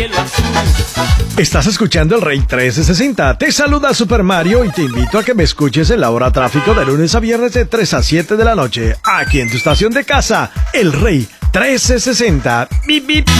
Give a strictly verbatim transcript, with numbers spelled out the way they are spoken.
cielo azul. Estás escuchando el Rey trescientos sesenta. Te saluda Super Mario y te invito a que me escuches en la hora tráfico de lunes a viernes de tres a siete de la noche. Aquí en tu estación de casa, el Rey trescientos sesenta. Bip, bip.